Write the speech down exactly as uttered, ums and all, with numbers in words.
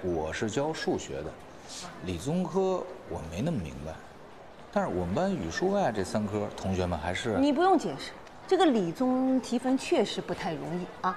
我是教数学的，理综科我没那么明白。但是我们班语数外这三科，同学们还是…… 你不用解释，这个理综提分确实不太容易啊。